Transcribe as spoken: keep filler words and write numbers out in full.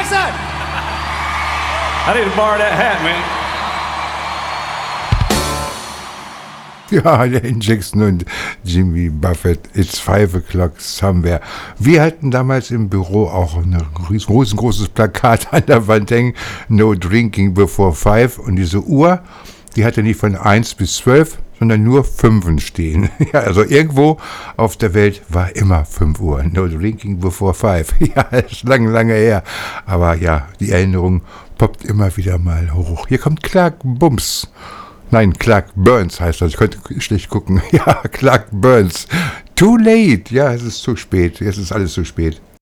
Jackson! I need to borrow that hat, man. Ja, Alan Jackson und Jimmy Buffett, It's Five O'Clock Somewhere. Wir hatten damals im Büro auch ein riesengroßes Plakat an der Wand hängen, No Drinking Before Five. Und diese Uhr, die hatte nicht von eins bis zwölf, sondern nur Fünfen stehen. Ja, also irgendwo auf der Welt war immer fünf Uhr. No Drinking Before Five. Ja, das ist lange, lange her. Aber ja, die Erinnerung poppt immer wieder mal hoch. Hier kommt Clark Bums. Nein, Clark Burns heißt das. Ich könnte schlecht gucken. Ja, Clark Burns. Too late. Ja, es ist zu spät. Es ist alles zu spät.